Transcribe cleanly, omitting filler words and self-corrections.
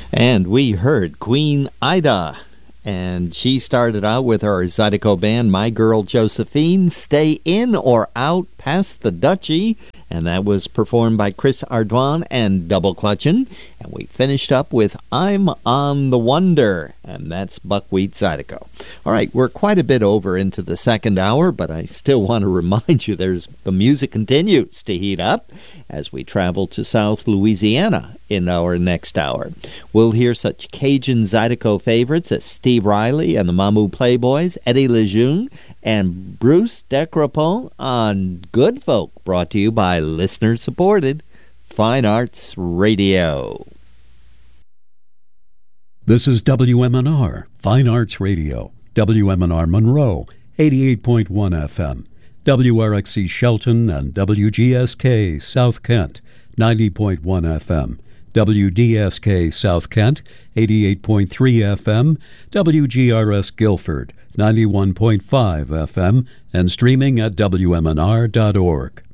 And we heard Queen Ida, and she started out with her Zydeco band, My Girl Josephine, Stay In or Out, Past the Dutchie, and that was performed by Chris Ardwan and Double Clutchin'. And we finished up with I'm on the Wonder, and that's Buckwheat Zydeco. All right, we're quite a bit over into the second hour, but I still want to remind you the music continues to heat up as we travel to South Louisiana in our next hour. We'll hear such Cajun Zydeco favorites as Steve Riley and the Mamou Playboys, Eddie Lejeune, and Bruce Decrepont on Good Folk, brought to you by listener-supported Fine Arts Radio. This is WMNR, Fine Arts Radio, WMNR Monroe, 88.1 FM, WRXC Shelton and WGSK South Kent, 90.1 FM, WDSK South Kent, 88.3 FM, WGRS Guilford, 91.5 FM, and streaming at WMNR.org.